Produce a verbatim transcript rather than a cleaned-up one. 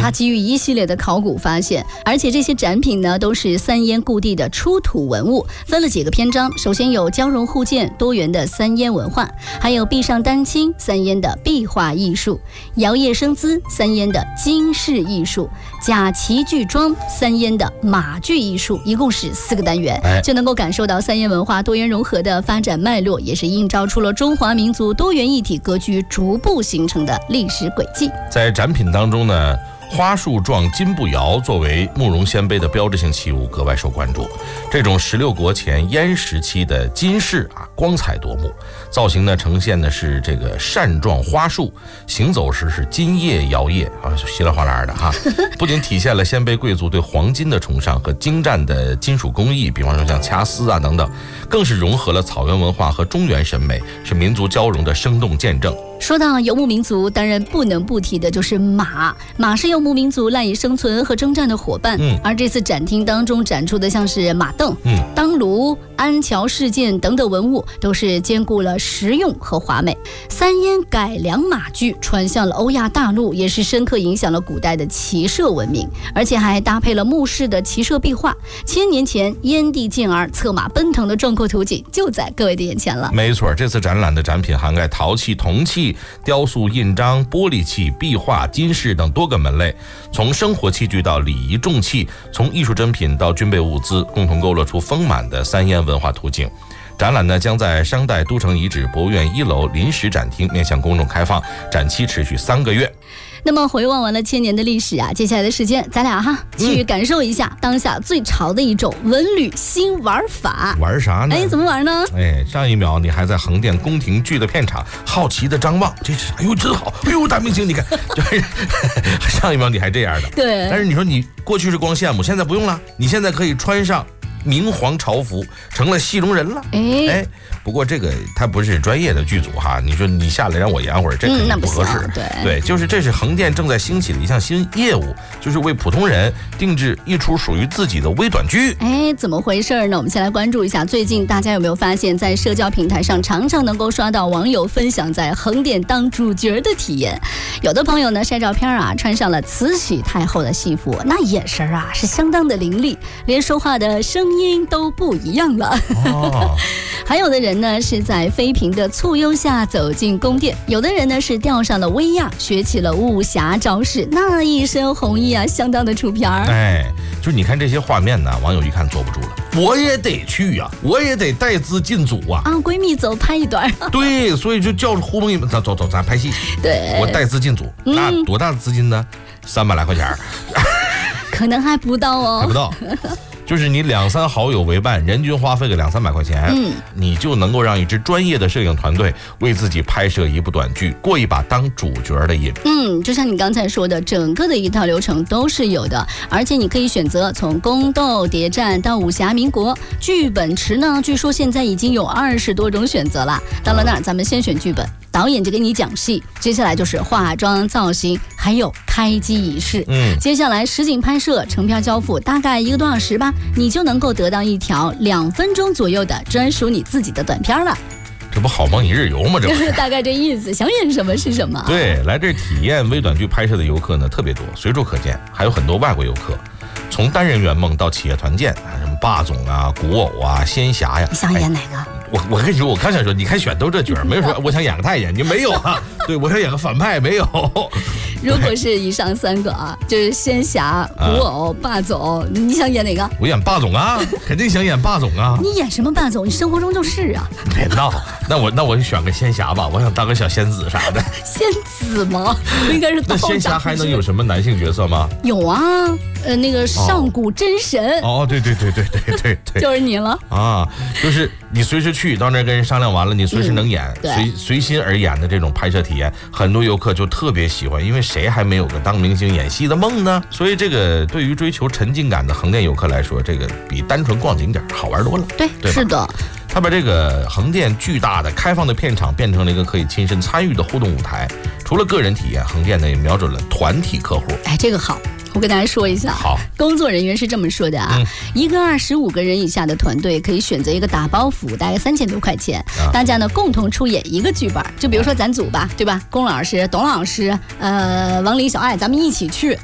它基于一系列的考古发现，而且这些展品呢都是三燕故地的出土文物，分了几个篇章。首先有交融互鉴多元的三燕文化，还有壁上丹青三燕的壁画艺术，摇曳生姿三燕的金饰艺术，假旗具装三燕的马具艺术，一共是四个单元，就能够感受到三燕文化多元融合的发展脉络，也是映照出了中华民族多元一体格局逐步形成的历史轨迹。 在展品当中呢，花树状金步摇作为慕容鲜卑的标志性器物格外受关注。这种十六国前燕时期的金饰啊，光彩夺目，造型呢呈现的是这个扇状花树，行走时是金叶摇曳啊，稀里哗啦的哈。不仅体现了鲜卑贵族对黄金的崇尚和精湛的金属工艺，比方说像掐丝啊等等，更是融合了草原文化和中原审美，是民族交融的生动见证。 说到游牧民族，当然不能不提的就是马。马是游牧民族赖以生存和征战的伙伴。嗯，而这次展厅当中展出的像是马镫、嗯、当炉、安桥事件等等文物，都是兼顾了实用和华美。三燕改良马具传向了欧亚大陆，也是深刻影响了古代的骑射文明，而且还搭配了墓室的骑射壁画。千年前燕地健儿策马奔腾的壮阔图景就在各位的眼前了。 没错，这次展览的展品涵盖陶器、铜器、雕塑、印章、玻璃器、壁画、金饰等多个门类，从生活器具到礼仪重器，从艺术珍品到军备物资，共同勾勒出丰满的三燕文化图景。展览呢将在商代都城遗址博物院一楼临时展厅面向公众开放，展期持续三个月。 那么回望完了千年的历史啊，接下来的时间咱俩哈去感受一下当下最潮的一种文旅新玩法。 玩啥呢？ 哎，怎么玩呢？ 哎，上一秒你还在横店宫廷剧的片场好奇的张望，这是哎呦真好，哎呦大明星，你看，就是上一秒你还这样的。 对。 但是你说你过去是光羡慕，现在不用了，你现在可以穿上明皇朝服，成了戏中人了。 哎哎，不过这个它不是专业的剧组哈，你说你下来让我演会儿，这肯定不合适。 嗯、对对，就是这是横店正在兴起的一项新业务，就是为普通人定制一出属于自己的微短剧。 哎，怎么回事呢？我们先来关注一下。最近大家有没有发现，在社交平台上常常能够刷到网友分享在横店当主角的体验。有的朋友呢晒照片啊，穿上了慈禧太后的戏服，那眼神啊是相当的凌厉，连说话的声音都不一样了。哦、还有的人呢是在妃嫔的簇拥下走进宫殿，有的人呢是吊上了威亚，学起了武侠招式，那一身红衣啊，相当的出片儿。 哎，就是你看这些画面呢，网友一看坐不住了，我也得去呀、啊，我也得带资进组啊！ 啊，闺蜜走拍一段。 对，所以就叫着呼朋引伴，走走走，咱拍戏。 对， 我带资进组，嗯、那多大的资金呢？三百来块钱可能还不到哦， 还不到。就是你两三好友为伴，人均花费个两三百块钱，嗯，你就能够让一支专业的摄影团队为自己拍摄一部短剧，过一把当主角的瘾。 嗯，就像你刚才说的，整个的一套流程都是有的，而且你可以选择从宫斗、谍战到武侠、民国。剧本池呢，据说现在已经有二十多种选择了。到了那儿，咱们先选剧本。导演就给你讲戏，接下来就是化妆造型，还有开机仪式。嗯，接下来实景拍摄，成片交付，大概一个多小时吧，你就能够得到一条两分钟左右的专属你自己的短片了。 这不好梦一日游吗？这不是大概这意思，想演什么是什么。 对，来这体验微短剧拍摄的游客呢特别多，随处可见，还有很多外国游客。从单人圆梦到企业团建啊，什么霸总啊、古偶啊、仙侠呀， 你想演哪个？ 哎、我我跟你说，我刚想说，你看选都这角儿，没有说我想演个太监，你没有啊？对，我想演个反派，没有。 如果是以上三个啊，就是仙侠、古偶、啊、霸总，你想演哪个？ 我演霸总啊，肯定想演霸总啊。 你演什么霸总？你生活中就是啊。 别闹，那我那我就选个仙侠吧，我想当个小仙子啥的。 仙子吗？应该是。 那仙侠还能有什么男性角色吗？ 有啊，呃，那个上古真神。 哦，对对对对对对对， 就是你了啊！就是你随时去到那儿跟人商量完了，你随时能演，嗯、随随心而演的这种拍摄体验，很多游客就特别喜欢，因为谁还没有个当明星演戏的梦呢？所以这个对于追求沉浸感的横店游客来说，这个比单纯逛景点好玩多了。 对， 对是的。 他把这个横店巨大的开放的片场变成了一个可以亲身参与的互动舞台。除了个人体验，横店呢也瞄准了团体客户。 哎，这个好。我跟大家说一下， 好， 工作人员是这么说的啊，嗯、一个二十五个人以下的团队可以选择一个打包服，大概三千多块钱，啊、大家呢共同出演一个剧本，就比如说咱组吧，对吧？龚老师、董老师、呃王林、小爱，咱们一起去